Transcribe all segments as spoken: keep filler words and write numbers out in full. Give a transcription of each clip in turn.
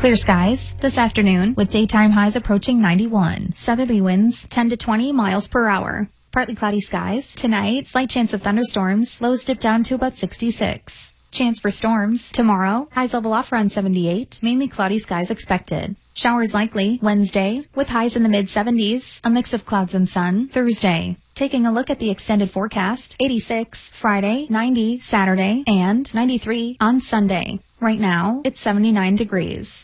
Clear skies this afternoon with daytime highs approaching ninety-one. Southerly winds ten to twenty miles per hour. Partly cloudy skies. Tonight, slight chance of thunderstorms. Lows dip down to about sixty-six. Chance for storms. Tomorrow, highs level off around seventy-eight. Mainly cloudy skies expected. Showers likely Wednesday with highs in the mid seventies. A mix of clouds and sun. Thursday. Taking a look at the extended forecast. eighty-six Friday, ninety Saturday, and ninety-three on Sunday. Right now, it's seventy-nine degrees.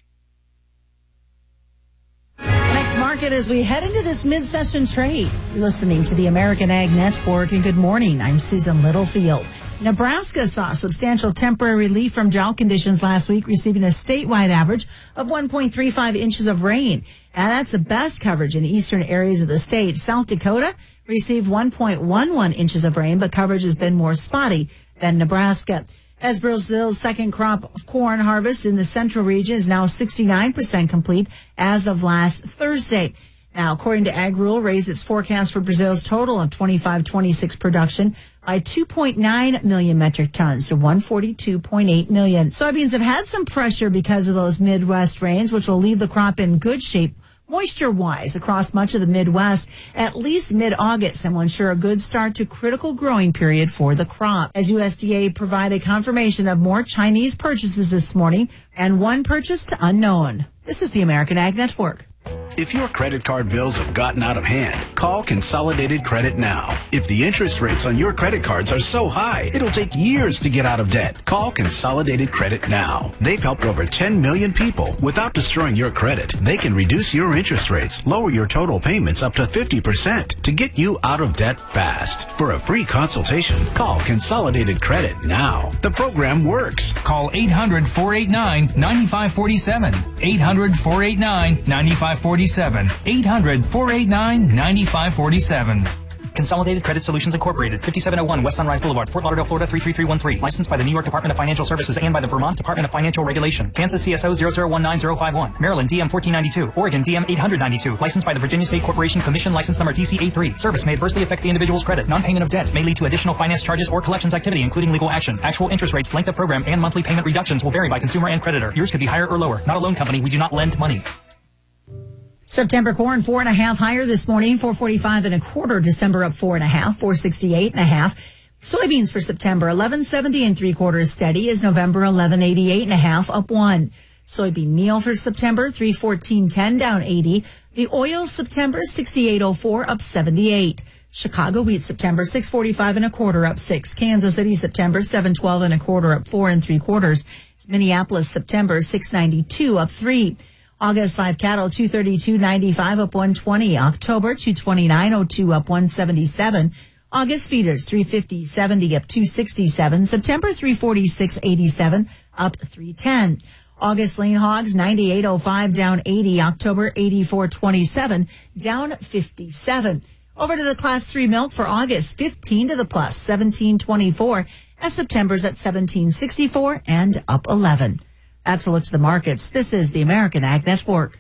Next market as we head into this mid-session trade. You're listening to the American Ag Network, and good morning. I'm Susan Littlefield. Nebraska saw substantial temporary relief from drought conditions last week, receiving a statewide average of one point three five inches of rain. And that's the best coverage in eastern areas of the state. South Dakota received one point one one inches of rain, but coverage has been more spotty than Nebraska. As Brazil's second crop of corn harvest in the central region is now sixty-nine percent complete as of last Thursday. Now, according to AgRule, raised its forecast for Brazil's total of twenty-five twenty-six production by two point nine million metric tons to one hundred forty-two point eight million. Soybeans have had some pressure because of those Midwest rains, which will leave the crop in good shape moisture-wise across much of the Midwest, at least mid-August, and will ensure a good start to critical growing period for the crop. As U S D A provided confirmation of more Chinese purchases this morning and one purchase to unknown. This is the American Ag Network. If your credit card bills have gotten out of hand, call Consolidated Credit now. If the interest rates on your credit cards are so high, it'll take years to get out of debt. Call Consolidated Credit now. They've helped over ten million people without destroying your credit. They can reduce your interest rates, lower your total payments up to fifty percent to get you out of debt fast. For a free consultation, call Consolidated Credit now. The program works. Call eight hundred, four eight nine, nine five four seven. eight hundred, four eight nine, nine five four seven. eight hundred, four eight nine, nine five four seven. Consolidated Credit Solutions Incorporated, fifty-seven oh one West Sunrise Boulevard, Fort Lauderdale, Florida three three three one three. Licensed by the New York Department of Financial Services and by the Vermont Department of Financial Regulation. Kansas C S O zero zero one nine zero five one. Maryland D M fourteen ninety-two. Oregon D M eight hundred ninety-two. Licensed by the Virginia State Corporation Commission. License number T C A three. Service may adversely affect the individual's credit. Non-payment of debt may lead to additional finance charges or collections activity, including legal action. Actual interest rates, length of program, and monthly payment reductions will vary by consumer and creditor. Yours could be higher or lower. Not a loan company. We do not lend money. September corn, four and a half higher this morning, four forty-five and a quarter. December up four and a half, four sixty-eight and a half. Soybeans for September, eleven seventy and three quarters steady is November, eleven eighty-eight and a half, up one. Soybean meal for September, three fourteen ten, down eighty. The oil September, sixty-eight oh four, up seventy-eight. Chicago wheat September, six forty-five and a quarter, up six. Kansas City September, seven twelve and a quarter, up four and three quarters. Minneapolis September, six ninety-two, up three. August live cattle, two thirty-two ninety-five, up one twenty. October, two twenty-nine oh two, up one seventy-seven. August feeders, three fifty seventy, up two sixty-seven. September, three forty-six eighty-seven, up three ten. August lean hogs, ninety-eight oh five, down eighty. October, eighty-four twenty-seven, down fifty-seven. Over to the class three milk for August, fifteen to the plus, seventeen twenty-four. As September's at seventeen sixty-four and up eleven. That's a look to the markets. This is the American Ag Network.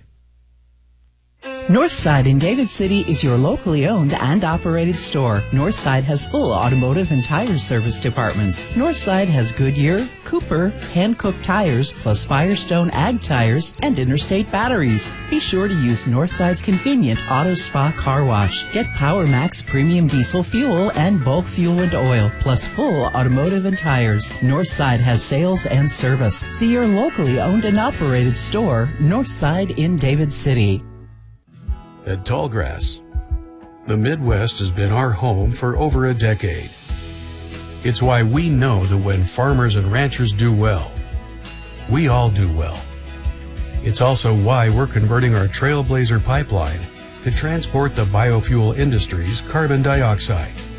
Northside in David City is your locally owned and operated store. Northside has full automotive and tire service departments. Northside has Goodyear, Cooper, hand-cooked tires, plus Firestone Ag tires and Interstate batteries. Be sure to use Northside's convenient Auto Spa car wash. Get Power Max premium diesel fuel and bulk fuel and oil, plus full automotive and tires. Northside has sales and service. See your locally owned and operated store, Northside in David City. At Tallgrass, the Midwest has been our home for over a decade. It's why we know that when farmers and ranchers do well, we all do well. It's also why we're converting our Trailblazer pipeline to transport the biofuel industry's carbon dioxide.